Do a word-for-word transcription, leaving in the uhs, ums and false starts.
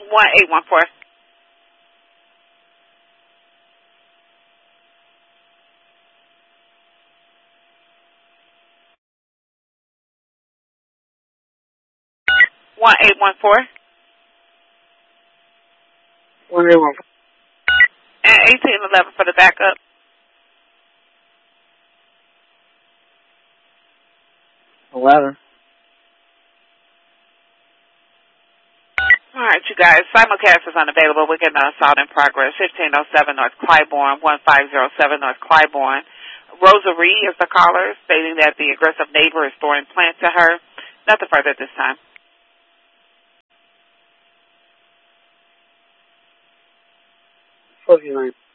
one eight one four. one eight one four. one eight one four. And eighteen eleven for the backup. eleven. All right, you guys. Simulcast is unavailable. We're getting an assault in progress. fifteen oh seven North Clybourne, fifteen oh seven North Clybourne. Rosary is the caller, stating that the aggressive neighbor is throwing plants at her. Nothing further at this time. forty-nine.